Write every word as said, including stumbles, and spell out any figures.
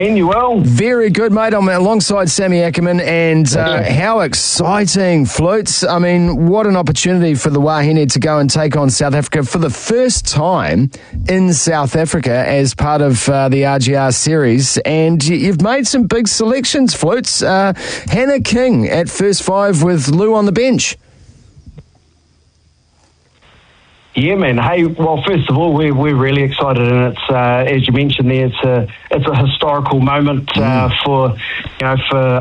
And you well? Very good, mate. I'm alongside Sammy Ackerman, and uh, how exciting, Flutes. I mean, what an opportunity for the Wahine to go and take on South Africa for the first time in South Africa as part of uh, the R G R series. And you've made some big selections, Flutes. Uh, Hannah King at first five with Lou on the bench. Yeah, man. Hey, well, first of all, we're we're really excited, and it's uh, as you mentioned there, it's a it's a historical moment uh, for you know for